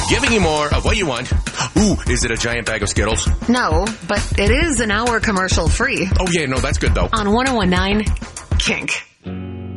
Giving you more of what you want. Ooh, is it a giant bag of Skittles? No, but it is an hour commercial free. Oh, yeah, no, that's good, though. On 101.9 Kink.